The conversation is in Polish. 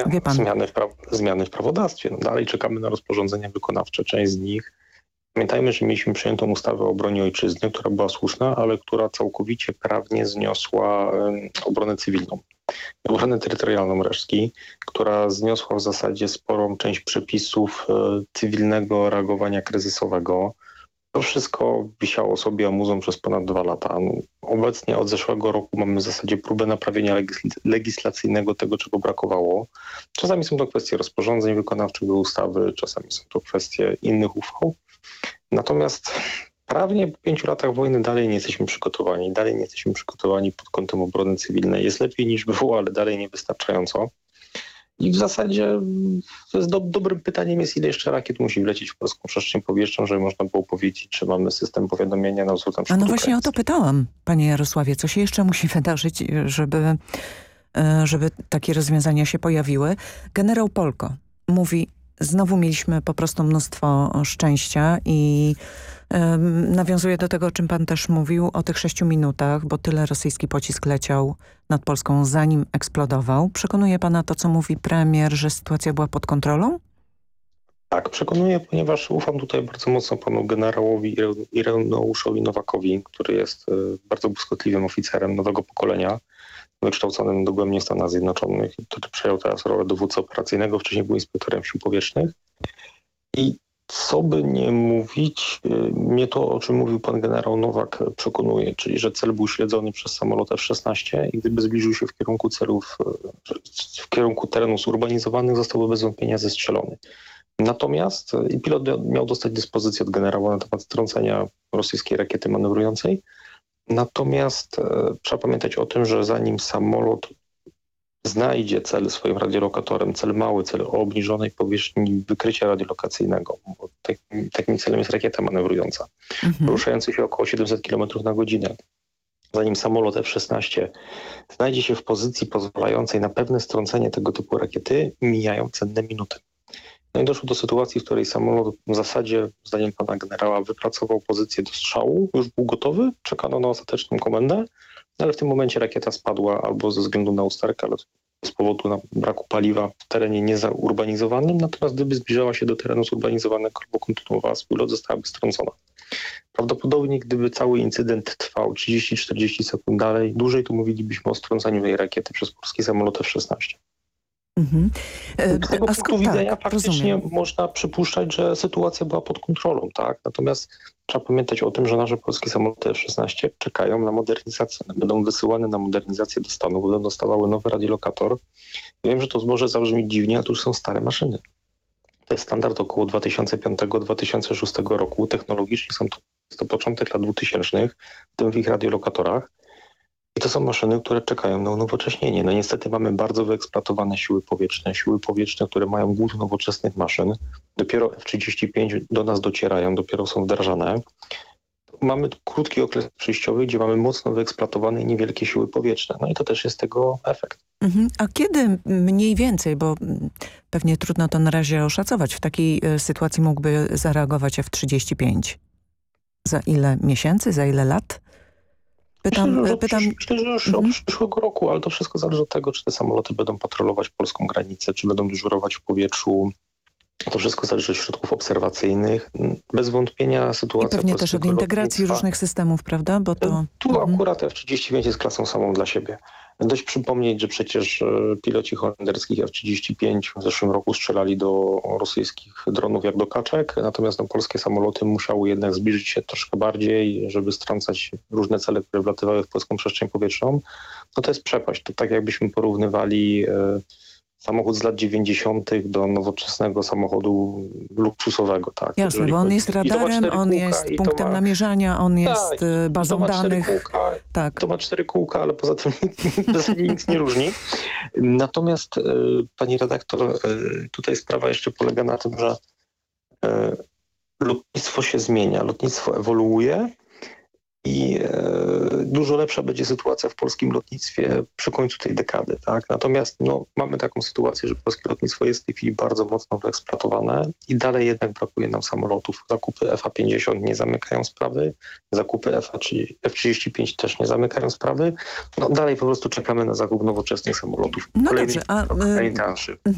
wie pan. Zmiany w prawodawstwie. No dalej czekamy na rozporządzenia wykonawcze. Część z nich. Pamiętajmy, że mieliśmy przyjętą ustawę o obronie ojczyzny, która była słuszna, ale która całkowicie prawnie zniosła obronę cywilną. Obronę terytorialną resztki, która zniosła w zasadzie sporą część przepisów cywilnego reagowania kryzysowego. To wszystko wisiało sobie amuzą przez ponad 2 lata. Obecnie od zeszłego roku mamy w zasadzie próbę naprawienia legislacyjnego tego, czego brakowało. Czasami są to kwestie rozporządzeń wykonawczych do ustawy, czasami są to kwestie innych uchwał. Natomiast prawnie po 5 latach wojny dalej nie jesteśmy przygotowani. Dalej nie jesteśmy przygotowani pod kątem obrony cywilnej. Jest lepiej niż było, ale dalej niewystarczająco. I w zasadzie to jest dobrym pytaniem jest, ile jeszcze rakiet musi wlecieć w polską przestrzeń powietrzną, żeby można było powiedzieć, czy mamy system powiadomienia na wzór na przykład A no właśnie o to pytałam, panie Jarosławie. Co się jeszcze musi wydarzyć, żeby takie rozwiązania się pojawiły? Generał Polko mówi, znowu mieliśmy po prostu mnóstwo szczęścia i nawiązuje do tego, o czym pan też mówił, o tych 6 minutach, bo tyle rosyjski pocisk leciał nad Polską, zanim eksplodował. Przekonuje pana to, co mówi premier, że sytuacja była pod kontrolą? Tak, przekonuję, ponieważ ufam tutaj bardzo mocno panu generałowi Ireneuszowi Nowakowi, który jest bardzo błyskotliwym oficerem nowego pokolenia, wykształconym dogłębnie w Stanach Zjednoczonych, który przejął teraz rolę dowódcy operacyjnego, wcześniej był inspektorem sił powietrznych. I co by nie mówić, mnie to, o czym mówił pan generał Nowak, przekonuje, czyli że cel był śledzony przez samolot F-16 i gdyby zbliżył się w kierunku celów, w kierunku terenów zurbanizowanych, zostałby bez wątpienia zestrzelony. Natomiast i pilot miał dostać dyspozycję od generała na temat strącenia rosyjskiej rakiety manewrującej. Natomiast trzeba pamiętać o tym, że zanim samolot znajdzie cel swoim radiolokatorem, cel mały, cel o obniżonej powierzchni wykrycia radiolokacyjnego, bo takim celem jest rakieta manewrująca, poruszająca się około 700 km na godzinę. Zanim samolot F-16 znajdzie się w pozycji pozwalającej na pewne strącenie tego typu rakiety, mijają cenne minuty. No i doszło do sytuacji, w której samolot w zasadzie, zdaniem pana generała, wypracował pozycję do strzału, już był gotowy, czekano na ostateczną komendę, ale w tym momencie rakieta spadła albo ze względu na usterkę, ale z powodu braku paliwa w terenie niezaurbanizowanym, natomiast gdyby zbliżała się do terenu zurbanizowanego albo kontynuowała swój lot, zostałaby strącona. Prawdopodobnie gdyby cały incydent trwał 30-40 sekund dalej, dłużej, to mówilibyśmy o strąceniu tej rakiety przez polski samolot F-16. Z tego punktu widzenia faktycznie można przypuszczać, że sytuacja była pod kontrolą, tak? Natomiast trzeba pamiętać o tym, że nasze polskie samoloty F-16 czekają na modernizację. Będą wysyłane na modernizację do Stanów, będą dostawały nowy radiolokator. Wiem, że to może zabrzmieć dziwnie, ale to już są stare maszyny. To jest standard około 2005-2006 roku. Technologicznie to początek lat 2000, w tym w ich radiolokatorach. I to są maszyny, które czekają na unowocześnienie. No niestety mamy bardzo wyeksploatowane siły powietrzne, które mają głód nowoczesnych maszyn. Dopiero F-35 do nas docierają, dopiero są wdrażane. Mamy krótki okres przejściowy, gdzie mamy mocno wyeksploatowane i niewielkie siły powietrzne. No i to też jest tego efekt. A kiedy mniej więcej, bo pewnie trudno to na razie oszacować, w takiej sytuacji mógłby zareagować F-35? Za ile miesięcy, za ile lat? Myślę, że już od przyszłego roku, ale to wszystko zależy od tego, czy te samoloty będą patrolować polską granicę, czy będą dyżurować w powietrzu. To wszystko zależy od środków obserwacyjnych. Bez wątpienia sytuacja... I pewnie też od integracji różnych systemów, prawda? Bo to... Tu akurat F-35 jest klasą samą dla siebie. Dość przypomnieć, że przecież piloci holenderskich F-35 w zeszłym roku strzelali do rosyjskich dronów jak do kaczek, natomiast polskie samoloty musiały jednak zbliżyć się troszkę bardziej, żeby strącać różne cele, które wlatywały w polską przestrzeń powietrzną. No to jest przepaść. To tak jakbyśmy porównywali samochód z lat 90. do nowoczesnego samochodu luksusowego. Tak? Jasne, bo on jest radarem, on jest punktem namierzania, on jest bazą danych. To ma 4 kółka, ale poza tym w zasadzie nic nie różni. Natomiast, pani redaktor, tutaj sprawa jeszcze polega na tym, że lotnictwo się zmienia, lotnictwo ewoluuje i dużo lepsza będzie sytuacja w polskim lotnictwie przy końcu tej dekady. Tak? Natomiast mamy taką sytuację, że polskie lotnictwo jest w tej chwili bardzo mocno wyeksploatowane i dalej jednak brakuje nam samolotów. Zakupy FA-50 nie zamykają sprawy, zakupy F-35 też nie zamykają sprawy. Dalej po prostu czekamy na zakup nowoczesnych samolotów. No dobrze, dalszy.